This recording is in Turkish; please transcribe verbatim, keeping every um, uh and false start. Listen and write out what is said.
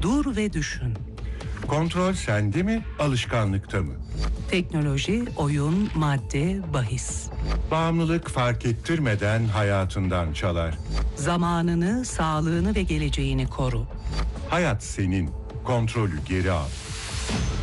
Dur ve düşün. Kontrol sende mi, alışkanlıkta mı? Teknoloji, oyun, madde, bahis. Bağımlılık fark ettirmeden hayatından çalar. Zamanını, sağlığını ve geleceğini koru. Hayat senin, kontrolü geri al.